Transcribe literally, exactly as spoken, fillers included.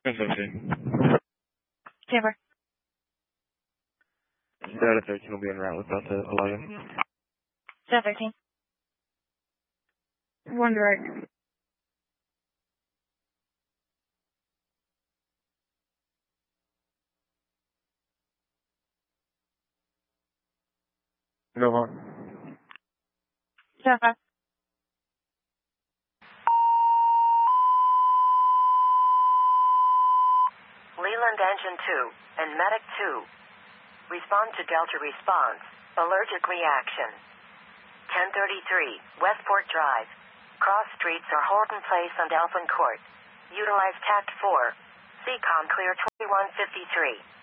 seventeen. Camber. Data thirteen will be en route with Delta eleven. Delta thirteen. One direct. No harm. Delta. Leland Engine two and Medic two. Respond to Delta response. Allergic reaction. ten thirty-three, Westport Drive. Cross streets are Holden Place and Elfin Court. Utilize Tact four. C COM clear twenty-one fifty-three.